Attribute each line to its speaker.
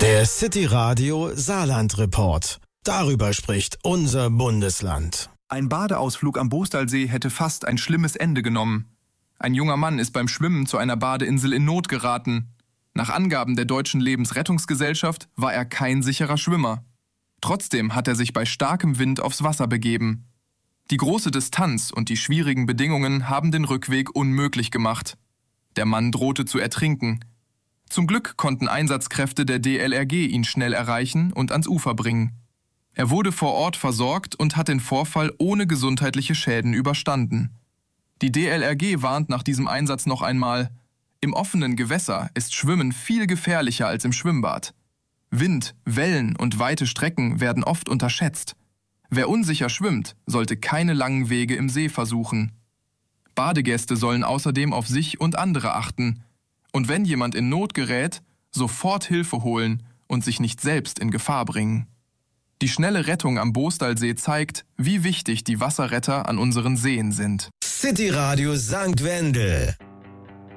Speaker 1: Der City Radio Saarland Report. Darüber spricht unser Bundesland.
Speaker 2: Ein Badeausflug am Boostalsee hätte fast ein schlimmes Ende genommen. Ein junger Mann ist beim Schwimmen zu einer Badeinsel in Not geraten. Nach Angaben der Deutschen Lebensrettungsgesellschaft war er kein sicherer Schwimmer. Trotzdem hat er sich bei starkem Wind aufs Wasser begeben. Die große Distanz und die schwierigen Bedingungen haben den Rückweg unmöglich gemacht. Der Mann drohte zu ertrinken. Zum Glück konnten Einsatzkräfte der DLRG ihn schnell erreichen und ans Ufer bringen. Er wurde vor Ort versorgt und hat den Vorfall ohne gesundheitliche Schäden überstanden. Die DLRG warnt nach diesem Einsatz noch einmal: Im offenen Gewässer ist Schwimmen viel gefährlicher als im Schwimmbad. Wind, Wellen und weite Strecken werden oft unterschätzt. Wer unsicher schwimmt, sollte keine langen Wege im See versuchen. Badegäste sollen außerdem auf sich und andere achten. Und wenn jemand in Not gerät, sofort Hilfe holen und sich nicht selbst in Gefahr bringen. Die schnelle Rettung am Boostalsee zeigt, wie wichtig die Wasserretter an unseren Seen sind.
Speaker 1: City Radio St. Wendel.